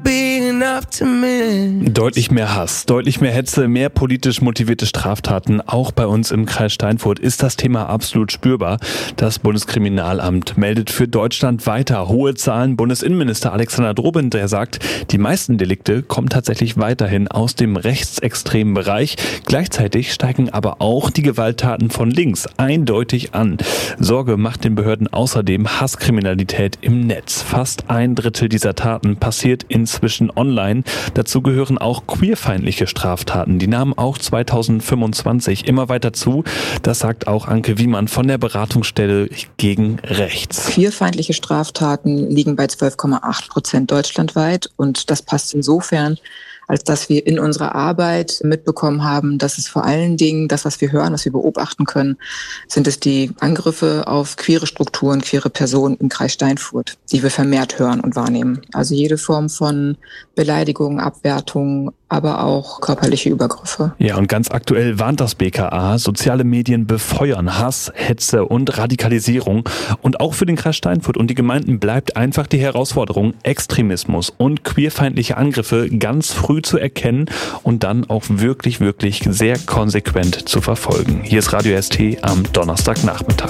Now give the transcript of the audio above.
Deutlich mehr Hass, deutlich mehr Hetze, mehr politisch motivierte Straftaten. Auch bei uns im Kreis Steinfurt ist das Thema absolut spürbar. Das Bundeskriminalamt meldet für Deutschland weiter hohe Zahlen. Bundesinnenminister Alexander Dobrindt, der sagt, die meisten Delikte kommen tatsächlich weiterhin aus dem rechtsextremen Bereich. Gleichzeitig steigen aber auch die Gewalttaten von links eindeutig an. Sorge macht den Behörden außerdem Hasskriminalität im Netz. Fast 1/3 dieser Taten passiert inzwischen online. Dazu gehören auch queerfeindliche Straftaten. Die nahmen auch 2025 immer weiter zu. Das sagt auch Anke Wiemann von der Beratungsstelle gegen Rechts. Queerfeindliche Straftaten liegen bei 12,8% deutschlandweit. Und das passt insofern, als dass wir in unserer Arbeit mitbekommen haben, dass es vor allen Dingen, das, was wir hören, was wir beobachten können, sind es die Angriffe auf queere Strukturen, queere Personen im Kreis Steinfurt, die wir vermehrt hören und wahrnehmen. Also jede Form von Beleidigung, Abwertung, aber auch körperliche Übergriffe. Ja, und ganz aktuell warnt das BKA, soziale Medien befeuern Hass, Hetze und Radikalisierung. Und auch für den Kreis Steinfurt und die Gemeinden bleibt einfach die Herausforderung, Extremismus und queerfeindliche Angriffe ganz früh zu erkennen und dann auch wirklich sehr konsequent zu verfolgen. Hier ist Radio ST am Donnerstagnachmittag.